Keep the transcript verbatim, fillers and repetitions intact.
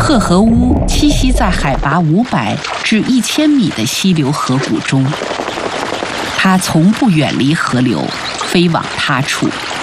褐河乌栖息在海拔五百至一千米的溪流河谷中，它从不远离河流，飞往他处。